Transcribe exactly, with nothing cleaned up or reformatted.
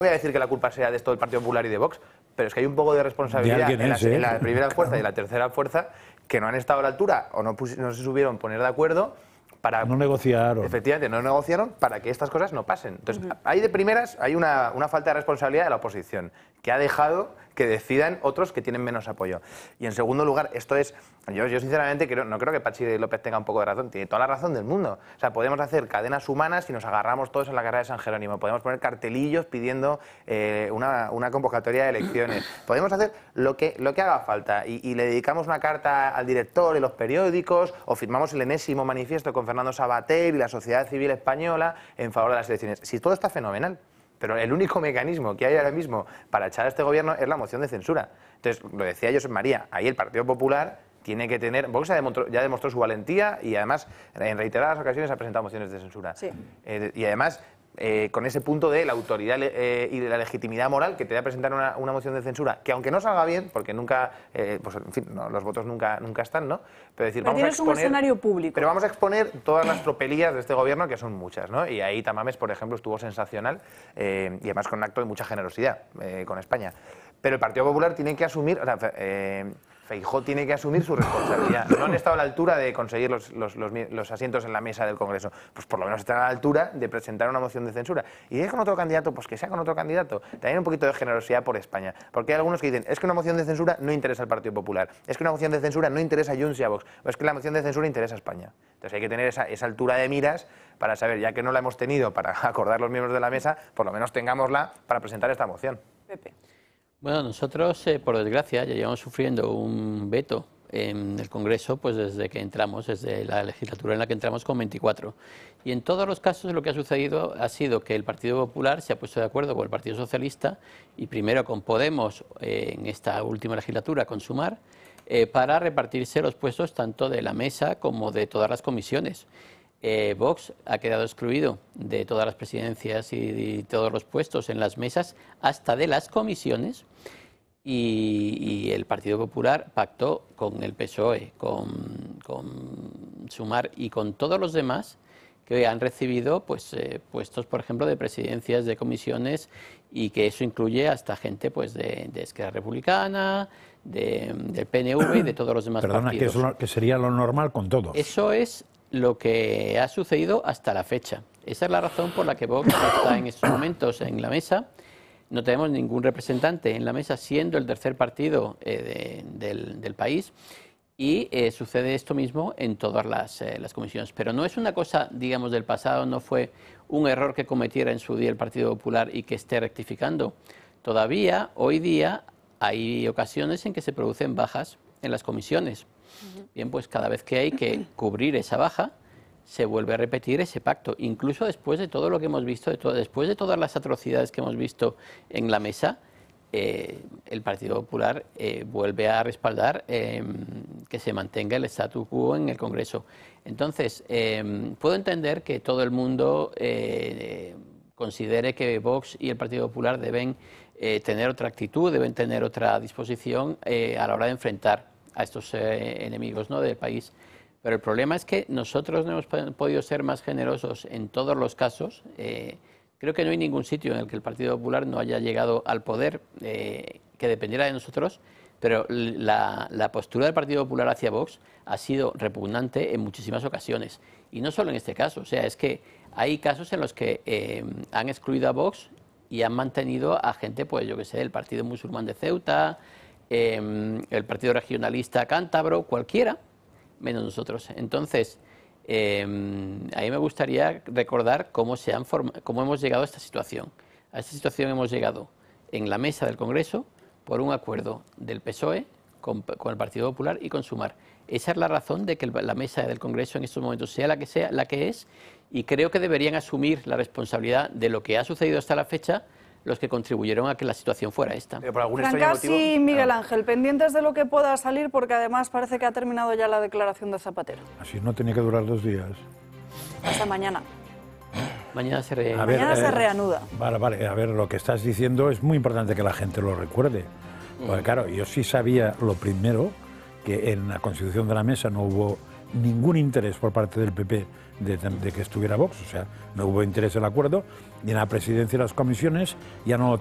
voy a decir que la culpa sea de esto del Partido Popular y de Vox, pero es que hay un poco de responsabilidad de en, la, es, ¿eh? en la primera fuerza y la tercera fuerza que no han estado a la altura o no, no se subieron poner de acuerdo para... No negociaron. Efectivamente, no negociaron para que estas cosas no pasen. Entonces, uh-huh. ahí de primeras hay una, una falta de responsabilidad de la oposición, que ha dejado que decidan otros que tienen menos apoyo. Y en segundo lugar, esto es... Yo, yo sinceramente creo, no creo que Patxi López tenga un poco de razón, tiene toda la razón del mundo. O sea, podemos hacer cadenas humanas y nos agarramos todos en la carrera de San Jerónimo. Podemos poner cartelillos pidiendo eh, una, una convocatoria de elecciones. Podemos hacer lo que, lo que haga falta y, y le dedicamos una carta al director en los periódicos o firmamos el enésimo manifiesto con Fernando Savater y la sociedad civil española en favor de las elecciones. Si todo está fenomenal. Pero el único mecanismo que hay ahora mismo para echar a este gobierno es la moción de censura. Entonces, lo decía Josep María, ahí el Partido Popular tiene que tener... Vox ya demostró, ya demostró su valentía y además en reiteradas ocasiones ha presentado mociones de censura. Sí. Eh, y además... Eh, con ese punto de la autoridad eh, y de la legitimidad moral que te da presentar una, una moción de censura, que aunque no salga bien, porque nunca, eh, pues en fin, no, los votos nunca, nunca están, ¿no? Pero, decir, pero vamos a exponer, un escenario público. Pero vamos a exponer todas las tropelías de este gobierno, que son muchas, ¿no? Y ahí Tamames, por ejemplo, estuvo sensacional eh, y además con un acto de mucha generosidad eh, con España. Pero el Partido Popular tiene que asumir... O sea, eh, Feijóo tiene que asumir su responsabilidad. No han estado a la altura de conseguir los, los, los, los asientos en la mesa del Congreso. Pues por lo menos están a la altura de presentar una moción de censura. Y si es con otro candidato, pues que sea con otro candidato. También un poquito de generosidad por España. Porque hay algunos que dicen, es que una moción de censura no interesa al Partido Popular. Es que una moción de censura no interesa a Junts y a Vox. O es que la moción de censura interesa a España. Entonces hay que tener esa, esa altura de miras para saber, ya que no la hemos tenido para acordar los miembros de la mesa, por lo menos tengámosla para presentar esta moción. Pepe. Bueno, nosotros, eh, por desgracia, ya llevamos sufriendo un veto en el Congreso pues desde que entramos, desde la legislatura en la que entramos con veinticuatro. Y en todos los casos lo que ha sucedido ha sido que el Partido Popular se ha puesto de acuerdo con el Partido Socialista y primero con Podemos eh, en esta última legislatura, con Sumar, eh, para repartirse los puestos tanto de la mesa como de todas las comisiones. Eh, Vox ha quedado excluido de todas las presidencias y de todos los puestos en las mesas, hasta de las comisiones, y, y el Partido Popular pactó con el P S O E, con, con Sumar y con todos los demás que han recibido pues, eh, puestos, por ejemplo, de presidencias de comisiones, y que eso incluye hasta gente pues, de, de Esquerra Republicana, de, del P N V y de todos los demás Perdona, partidos. Perdona, que, que sería lo normal con todos. Eso es lo que ha sucedido hasta la fecha. Esa es la razón por la que Vox está en estos momentos en la mesa. No tenemos ningún representante en la mesa, siendo el tercer partido eh, de, del, del país, y eh, sucede esto mismo en todas las, eh, las comisiones. Pero no es una cosa, digamos, del pasado, no fue un error que cometiera en su día el Partido Popular y que esté rectificando. Todavía, hoy día, hay ocasiones en que se producen bajas en las comisiones. Bien, pues cada vez que hay que cubrir esa baja, se vuelve a repetir ese pacto. Incluso después de todo lo que hemos visto, de todo, después de todas las atrocidades que hemos visto en la mesa, eh, el Partido Popular eh, vuelve a respaldar eh, que se mantenga el statu quo en el Congreso. Entonces, eh, puedo entender que todo el mundo eh, considere que Vox y el Partido Popular deben eh, tener otra actitud, deben tener otra disposición eh, a la hora de enfrentar a estos eh, enemigos, ¿no?, del país. Pero el problema es que nosotros no hemos podido ser más generosos en todos los casos. Eh, creo que no hay ningún sitio en el que el Partido Popular no haya llegado al poder eh, que dependiera de nosotros, pero la, la postura del Partido Popular hacia Vox ha sido repugnante en muchísimas ocasiones. Y no solo en este caso, o sea, es que hay casos en los que eh, han excluido a Vox y han mantenido a gente, pues yo que sé, el Partido Musulmán de Ceuta, Eh, el Partido Regionalista Cántabro, cualquiera, menos nosotros. Entonces, eh, a mí me gustaría recordar cómo, se han cómo hemos llegado a esta situación. A esta situación hemos llegado en la mesa del Congreso por un acuerdo del P S O E con, con el Partido Popular y con Sumar. Esa es la razón de que la mesa del Congreso en estos momentos sea la que sea, la que es, y creo que deberían asumir la responsabilidad de lo que ha sucedido hasta la fecha los que contribuyeron a que la situación fuera esta. Pero por algún Francas y Miguel Ángel, pendientes de lo que pueda salir, porque además parece que ha terminado ya la declaración de Zapatero. Así no tenía que durar dos días. Hasta mañana. Mañana se, re... mañana se eh, reanuda. Vale, vale, a ver, lo que estás diciendo es muy importante que la gente lo recuerde. Porque claro, yo sí sabía lo primero, que en la constitución de la mesa no hubo ningún interés por parte del P P de, de que estuviera Vox, o sea, no hubo interés en el acuerdo, y en la presidencia de las comisiones ya no